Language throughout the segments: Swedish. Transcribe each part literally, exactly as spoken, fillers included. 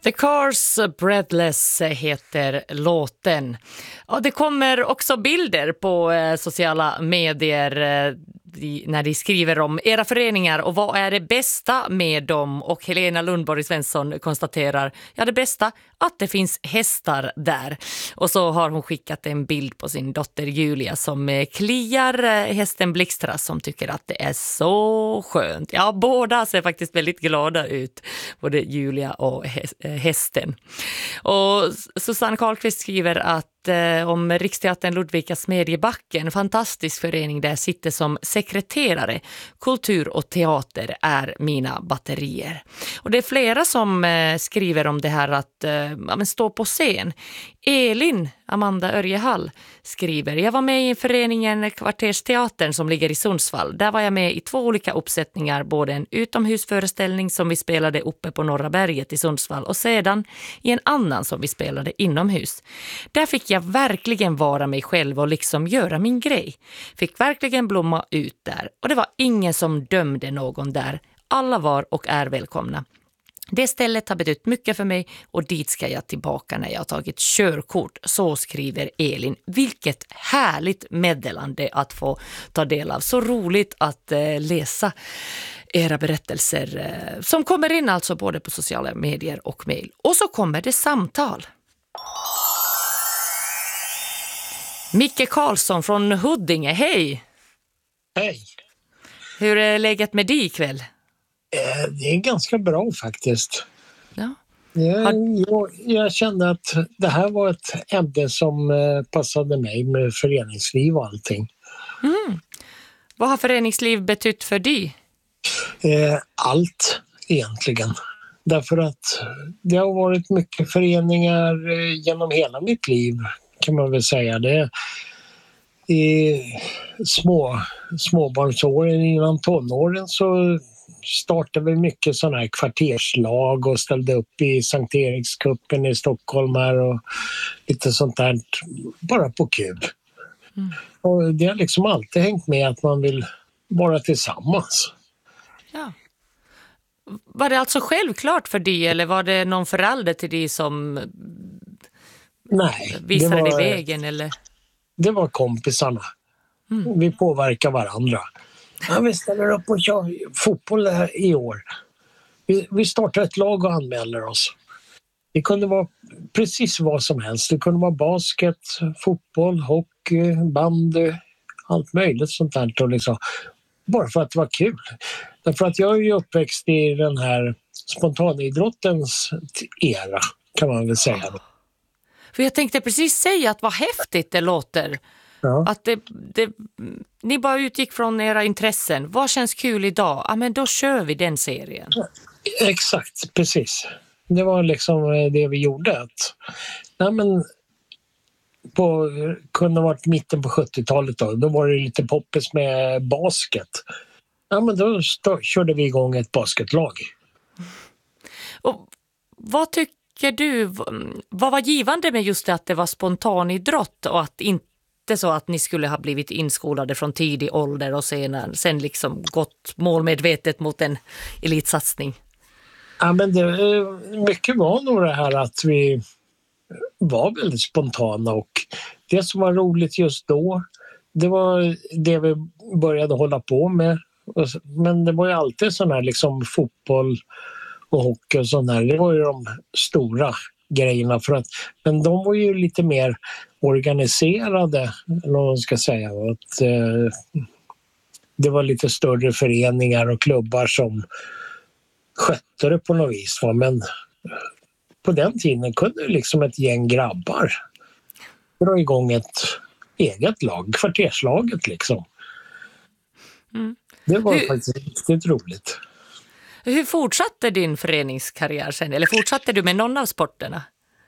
The Cars Breathless heter låten. Ja, det kommer också bilder på eh, sociala medier eh, de, när de skriver om era föreningar och vad är det bästa med dem. Och Helena Lundborg Svensson konstaterar, ja det bästa, att det finns hästar där. Och så har hon skickat en bild på sin dotter Julia som eh, kliar eh, hästen Blixtra som tycker att det är så skönt. Ja, båda ser faktiskt väldigt glada ut, både Julia och hästen. Och Susanne Karlqvist skriver att eh, om Riksteatern Ludvika Smedjebacken, en fantastisk förening där jag sitter som sekreterare. Kultur och teater är mina batterier. Och det är flera som eh, skriver om det här att eh, ja, men stå på scen. Elin Amanda Örjehall skriver, jag var med i föreningen Kvartersteatern som ligger i Sundsvall. Där var jag med i två olika uppsättningar, både en utomhusföreställning som vi spelade uppe på Norra berget i Sundsvall och sedan i en annan som vi spelade inomhus. Där fick jag verkligen vara mig själv och liksom göra min grej. Fick verkligen blomma ut där och det var ingen som dömde någon där. Alla var och är välkomna. Det stället har betytt mycket för mig och dit ska jag tillbaka när jag har tagit körkort. Så skriver Elin. Vilket härligt meddelande att få ta del av. Så roligt att eh, läsa era berättelser eh, som kommer in alltså både på sociala medier och mejl. Och så kommer det samtal. Micke Karlsson från Huddinge, hej! Hej! Hur är läget med dig ikväll? Det är ganska bra faktiskt. Ja. Jag, jag, jag kände att det här var ett ämne som passade mig med föreningsliv och allting. Mm. Vad har föreningsliv betytt för dig? Allt egentligen. Därför att det har varit mycket föreningar genom hela mitt liv kan man väl säga. Det i små, småbarnsåren innan tonåren så startade vi mycket sådana här kvarterslag och ställde upp i Sankt Erikskuppen i Stockholm här och lite sånt där bara på kul. Mm. Och det har liksom alltid hängt med att man vill vara tillsammans. Ja. Var det alltså självklart för dig eller var det någon förälder till dig som Nej, visade det var, dig vägen? Eller? Det var kompisarna. Mm. Vi påverkar varandra. Ja, vi ställer upp och kör fotboll i år. Vi, vi startar ett lag och anmäler oss. Det kunde vara precis vad som helst. Det kunde vara basket, fotboll, hockey, bandy, allt möjligt sånt där. Och liksom, bara för att det var kul. Därför att jag är ju uppväxt i den här spontanidrottens era kan man väl säga. För jag tänkte precis säga att vad häftigt det låter. Ja. Att det, det, ni bara utgick från era intressen. Vad känns kul idag? Ja, men då kör vi den serien. Exakt, precis. Det var liksom det vi gjorde. Att, nej men, på, kunde ha varit mitten på sjuttiotalet då. Då var det lite poppis med basket. Ja, men då stå, körde vi igång ett basketlag. Och vad tycker du, vad var givande med just det att det var spontanidrott och att inte så att ni skulle ha blivit inskolade från tidig ålder och sen, sen liksom gått målmedvetet mot en elitsatsning? Ja, men det, mycket var nog det här att vi var väldigt spontana och det som var roligt just då, det var det vi började hålla på med. Men det var ju alltid sån här liksom fotboll och hockey och sånt där. Det var ju de stora grejerna för att, men de var ju lite mer organiserade, eller vad man ska säga. Att, eh, det var lite större föreningar och klubbar som skötte det på något vis. Va? Men på den tiden kunde liksom ett gäng grabbar dra igång ett eget lag, kvarterslaget liksom. Mm. Det var Hur... faktiskt riktigt roligt. Hur fortsatte din föreningskarriär sen? Eller fortsatte du med någon av sporterna?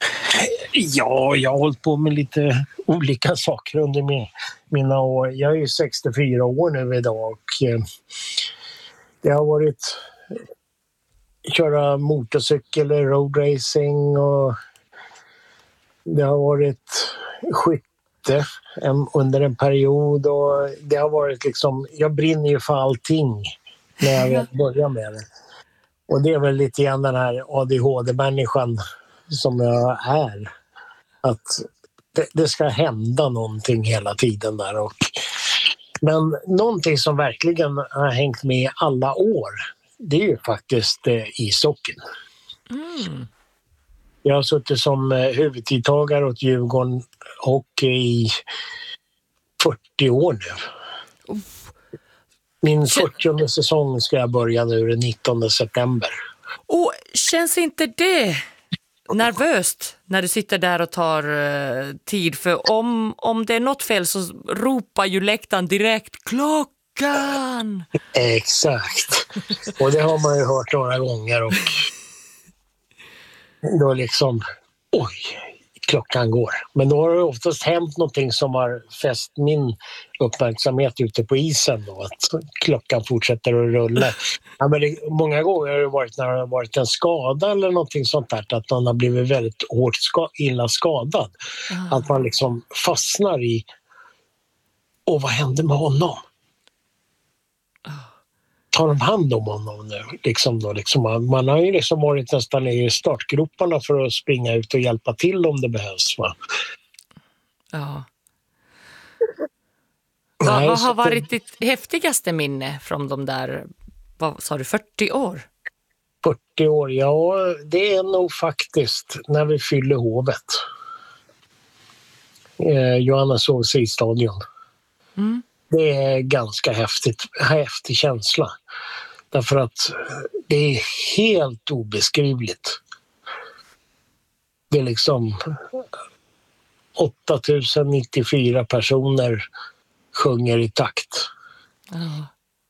Ja, jag har hållit på med lite olika saker under min, mina år. Jag är ju sextiofyra år nu idag och eh, det har varit köra motorcykel, roadracing och det har varit skytte en, under en period och det har varit liksom, jag brinner ju för allting när jag börjar med det. Och det är väl lite grann den här A D H D-människan som jag är. Att det, det ska hända någonting hela tiden där. Och, men någonting som verkligen har hängt med alla år, det är ju faktiskt eh, ishockeyn. Mm. Jag har suttit som eh, huvudtidtagare åt Djurgården hockey i fyrtio år nu. Min fyrtionde säsong ska jag börja nu den nittonde september. Och känns inte det nervöst när du sitter där och tar uh, tid? För om, om det är något fel så ropar ju läktaren direkt klockan. Exakt. Och det har man ju hört några gånger. Och då liksom, oj, klockan går. Men då har det oftast hänt någonting som har fäst min uppmärksamhet ute på isen då, att klockan fortsätter att rulla. Ja, men det, många gånger har det varit när det har varit en skada eller någonting sånt där, att man har blivit väldigt hårt ska, illa skadad. Mm. Att man liksom fastnar i, och vad hände med honom? Tar de hand om honom nu? Liksom då, liksom, man, man har ju liksom varit nästan i startgroparna för att springa ut och hjälpa till om det behövs. Va? Ja. Nej, vad, vad har varit ditt häftigaste minne från de där, vad sa du, fyrtio år? fyrtio år, ja, det är nog faktiskt när vi fyller Hovet. Eh, Johanneshovs isstadion. Mm. Det är ganska häftigt, häftig känsla. Därför att det är helt obeskrivligt. Det är liksom åtta tusen nittiofyra personer sjunger i takt. Mm.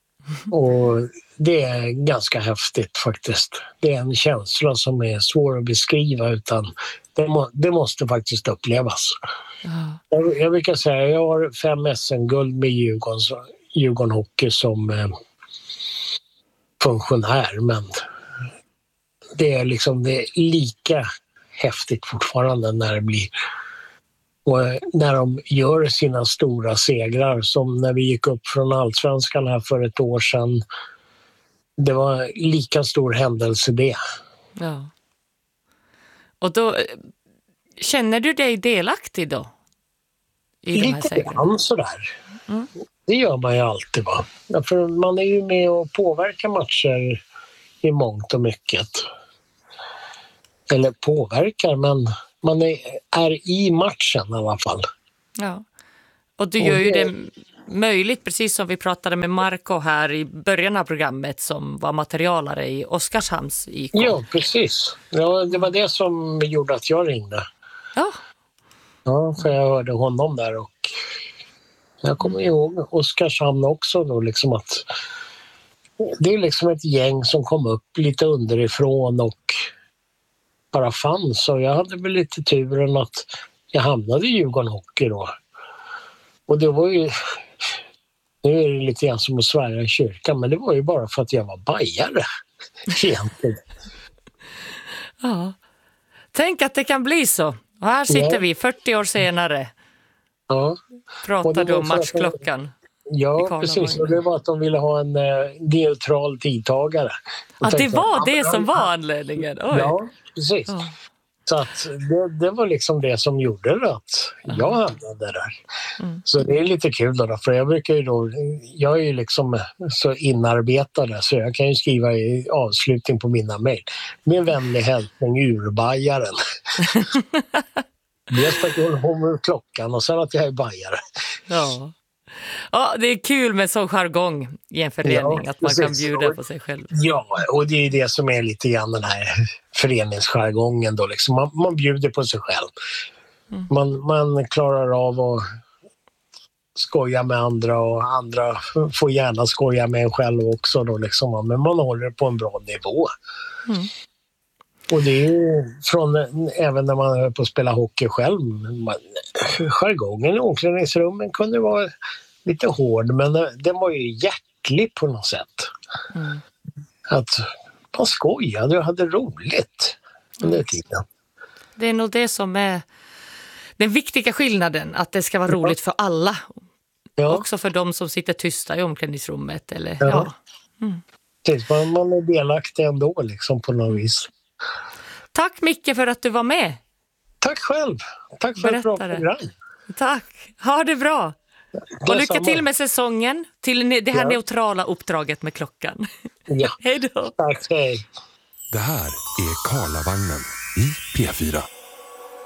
Och det är ganska häftigt faktiskt. Det är en känsla som är svår att beskriva, utan det, må, det måste faktiskt upplevas. Mm. Jag, jag brukar säga jag har fem S M-guld med Djurgården, Djurgården Hockey som eh, funktionär, men det är liksom det är lika häftigt fortfarande när det blir, och när de gör sina stora segrar, som när vi gick upp från Allsvenskan här för ett år sedan. Det var lika stor händelse det. Ja. Och då känner du dig delaktig då? I lite grann sådär. Mm. Det gör man ju alltid, va? Ja, för man är ju med och påverkar matcher i mångt och mycket. Eller påverkar, men man är, är i matchen i alla fall. Ja, och du gör och det... ju det möjligt, precis som vi pratade med Marco här i början av programmet, som var materialare i Oskarshamns I K. Ja, precis. Ja, det var det som gjorde att jag ringde. Ja. Ja, för jag hörde honom där, och jag kommer ihåg Oskarshamn också då, liksom att det är liksom ett gäng som kom upp lite underifrån och bara fanns, och jag hade väl lite turen att jag hamnade i Djurgården Hockey då. Och det var ju, nu är det lite grann som att svära i kyrkan, men det var ju bara för att jag var bajare egentligen. Ja, tänk att det kan bli så. Och här sitter ja. vi fyrtio år senare. Ja. Pratar du om matchklockan? Ja, precis. Och det var att de ville ha en uh, neutral tidtagare. Ja, det var det som var anledningen? Oj. Ja, precis. Ja. Så att det, det var liksom det som gjorde det att jag hamnade där. Mm. Så det är lite kul då, för jag brukar ju då, jag är ju liksom så inarbetad så jag kan ju skriva i avslutning på mina mejl. Med vänlig hälsning urbajaren. Dels för att jag håller på med klockan och sen att jag är bajare. Ja. Ja, det är kul med sån jargong i en förening, ja, att man kan bjuda på sig själv. Ja, och det är det som är lite grann den här föreningsjargongen då, liksom. man, man bjuder på sig själv. Mm. Man, man klarar av att skoja med andra, och andra får gärna skoja med en själv också då, liksom. Men man håller på en bra nivå. Mm. Och det är ju från, även när man är på att spela hockey själv, man, jargongen i omklädningsrummen kunde vara lite hård, men den var ju hjärtlig på något sätt. Mm. Att man skojade och hade roligt under tiden. Det är nog det som är den viktiga skillnaden, att det ska vara roligt för alla. Ja. Också för de som sitter tysta i omklädningsrummet. Eller, ja. Ja. Mm. Precis, man, man är delaktig ändå liksom på något vis. Tack Micke för att du var med. Tack själv. Tack för ett bra program. Tack. Ha det bra. Och lycka samma. till med säsongen, till det här ja. neutrala uppdraget med klockan. Ja. Hej då. Tack, hej. Det här är Karlavagnen i P fyra.